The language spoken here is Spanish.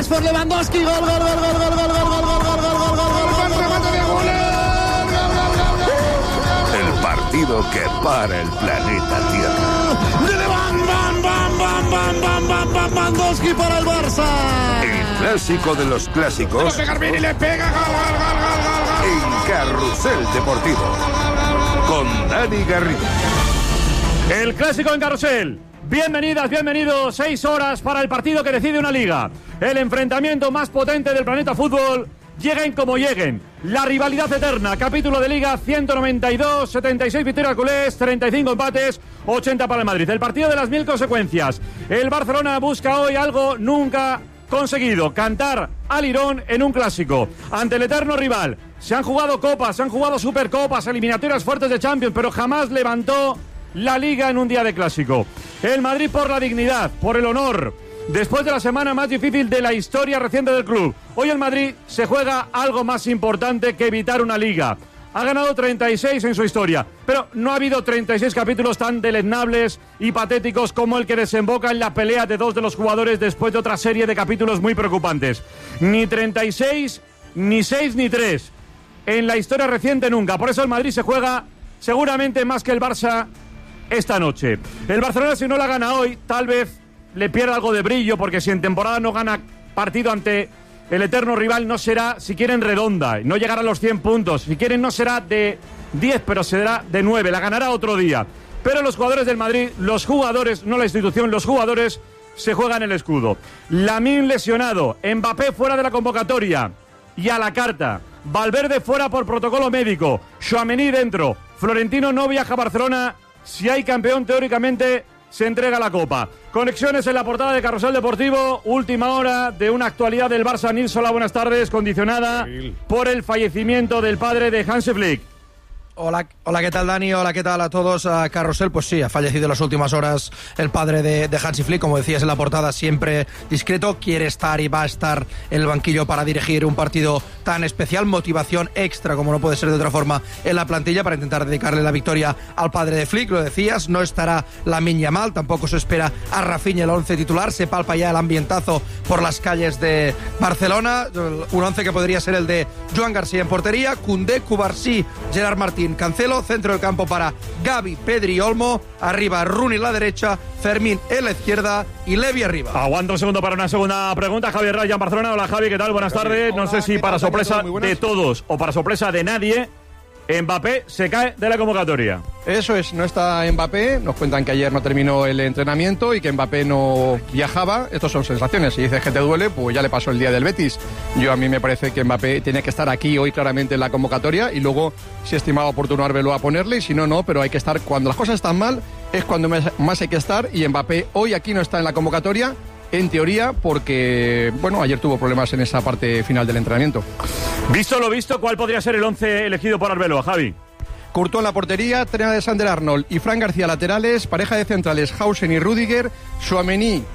por Lewandowski. Gol, gol, gol, gol, gol, gol, gol, gol, gol, gol, gol, gol, gol. El partido que para el planeta Tierra. Lewandowski para el Barça. El clásico de los clásicos. Le pega, gol. En Carrusel Deportivo. Con Dani Garrido. El clásico en Carrusel. Bienvenidas, bienvenidos. 6 horas para el partido que decide una liga. El enfrentamiento más potente del planeta fútbol. Lleguen como lleguen. La rivalidad eterna. Capítulo de Liga 192, 76 victorias culés, 35 empates, 80 para el Madrid. El partido de las 1000 consecuencias. El Barcelona busca hoy algo nunca conseguido. Cantar al Lirón en un clásico. Ante el eterno rival. Se han jugado copas, se han jugado supercopas, eliminatorias fuertes de Champions, pero jamás levantó la Liga en un día de clásico. El Madrid por la dignidad, por el honor. Después de la semana más difícil de la historia reciente del club, hoy el Madrid se juega algo más importante que evitar una liga. Ha ganado 36 en su historia, pero no ha habido 36 capítulos tan deleznables y patéticos como el que desemboca en la pelea de 2 de los jugadores después de otra serie de capítulos muy preocupantes. Ni 36, ni 6, ni 3. En la historia reciente nunca. Por eso el Madrid se juega seguramente más que el Barça esta noche. El Barcelona, si no la gana hoy, tal vez le pierda algo de brillo, porque si en temporada no gana partido ante el eterno rival, no será, si quieren, redonda, no llegará a los 100 puntos, si quieren no será de 10, pero será de 9, la ganará otro día. Pero los jugadores del Madrid, los jugadores, no la institución, los jugadores se juegan el escudo. Lamine lesionado, Mbappé fuera de la convocatoria y a la carta, Valverde fuera por protocolo médico, Tchouaméni dentro, Florentino no viaja a Barcelona. Si hay campeón, teóricamente se entrega la Copa. Conexiones en la portada de Carrusel Deportivo. Última hora de una actualidad del Barça. Nilsson, buenas tardes. Condicionada por el fallecimiento del padre de Hansi Flick. Hola, ¿qué tal, Dani? Hola, ¿qué tal a todos? Carrusel, pues sí, ha fallecido en las últimas horas el padre de Hansi Flick, como decías en la portada, siempre discreto, quiere estar y va a estar en el banquillo para dirigir un partido tan especial, motivación extra, como no puede ser de otra forma, en la plantilla para intentar dedicarle la victoria al padre de Flick, lo decías, no estará Lamine Yamal, tampoco se espera a Rafinha el 11 titular, se palpa ya el ambientazo por las calles de Barcelona, un 11 que podría ser el de Joan García en portería, Koundé, Cubarsí, Gerard Martín, Cancelo, centro del campo para Gavi, Pedri y Olmo, arriba Rooney la derecha, Fermín en la izquierda y Levi arriba. Aguanto un segundo para una segunda pregunta. Javier Raya en Barcelona. Hola, Javi, ¿qué tal? Buenas tardes. Hola, no sé si para sorpresa de todos o para sorpresa de nadie, Mbappé se cae de la convocatoria. Eso es, no está Mbappé, nos cuentan que ayer no terminó el entrenamiento y que Mbappé no viajaba. Estas son sensaciones, si dices que te duele, pues ya le pasó el día del Betis. A mí me parece que Mbappé tiene que estar aquí hoy claramente en la convocatoria y luego, si estimaba oportuno Arbelo a ponerle, y si no, no, pero hay que estar, cuando las cosas están mal, es cuando más hay que estar, y Mbappé hoy aquí no está en la convocatoria, en teoría, porque, bueno, ayer tuvo problemas en esa parte final del entrenamiento. Visto lo visto, ¿cuál podría ser el 11 elegido por Arbeloa, Javi? Courtois en la portería, Trent Alexander-Arnold y Fran García laterales, pareja de centrales Hausen y Rüdiger, Tchouaméni